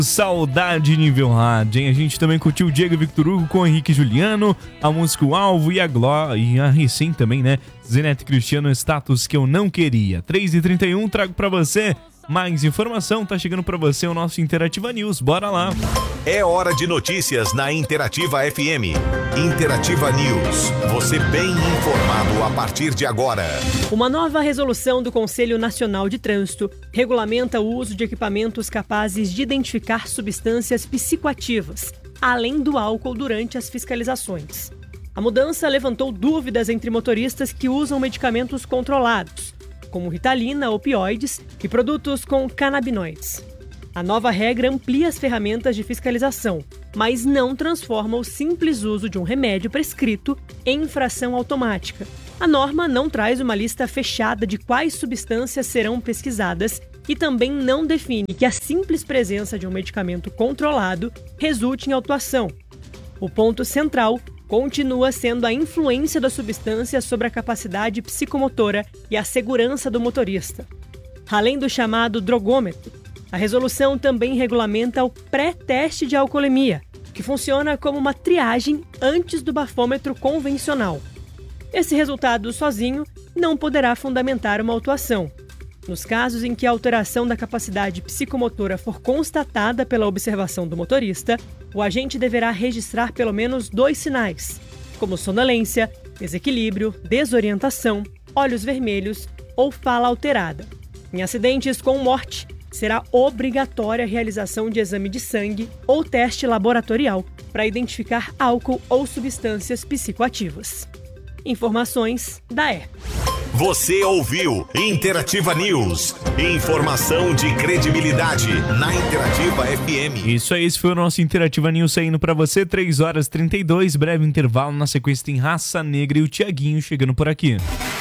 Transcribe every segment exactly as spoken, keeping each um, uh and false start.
Saudade nível hard, hein? A gente também curtiu o Diego Victor Hugo com o Henrique Juliano, a música O Alvo e a Gló, e a recém também, né? Zenete Cristiano, Status que eu não queria. três e trinta e um, trago pra você mais informação, tá chegando pra você o nosso Interativa News, bora lá. É hora de notícias na Interativa F M. Interativa News, você bem informado a partir de agora. Uma nova resolução do Conselho Nacional de Trânsito regulamenta o uso de equipamentos capazes de identificar substâncias psicoativas, além do álcool durante as fiscalizações. A mudança levantou dúvidas entre motoristas que usam medicamentos controlados, como Ritalina, opioides e produtos com canabinoides. A nova regra amplia as ferramentas de fiscalização, mas não transforma o simples uso de um remédio prescrito em infração automática. A norma não traz uma lista fechada de quais substâncias serão pesquisadas e também não define que a simples presença de um medicamento controlado resulte em autuação. O ponto central continua sendo a influência da substância sobre a capacidade psicomotora e a segurança do motorista. Além do chamado drogômetro, a resolução também regulamenta o pré-teste de alcoolemia, que funciona como uma triagem antes do bafômetro convencional. Esse resultado sozinho não poderá fundamentar uma autuação. Nos casos em que a alteração da capacidade psicomotora for constatada pela observação do motorista, o agente deverá registrar pelo menos dois sinais, como sonolência, desequilíbrio, desorientação, olhos vermelhos ou fala alterada. Em acidentes com morte, será obrigatória a realização de exame de sangue ou teste laboratorial para identificar álcool ou substâncias psicoativas. Informações da E. Você ouviu Interativa News. Informação de credibilidade na Interativa F M. Isso aí, esse foi o nosso Interativa News saindo pra você, três horas e trinta e dois, breve intervalo, na sequência tem Raça Negra e o Tiaguinho chegando por aqui.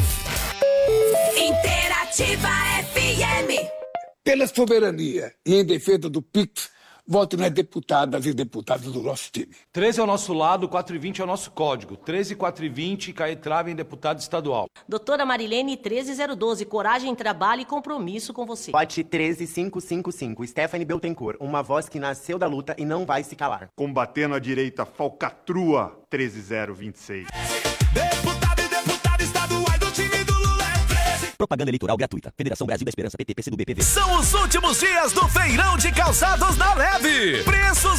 Interativa F M. Pela soberania e em defesa do Pix, voto nas deputadas e deputados do nosso time. treze é o nosso lado, quatro e vinte é o nosso código. treze, quatro e vinte, Caetrava em deputado estadual. Doutora Marilene, treze zero doze, coragem, trabalho e compromisso com você. Vote treze cinco cinco cinco, Stephanie Beltencourt, uma voz que nasceu da luta e não vai se calar. Combatendo a direita falcatrua, treze zero vinte e seis. Deputado e deputada estaduais do time do Lula é treze. Propaganda eleitoral gratuita. Federação Brasil da Esperança, P T, P C do B, P V. São os últimos dias do feirão de calçados da Leve. Preços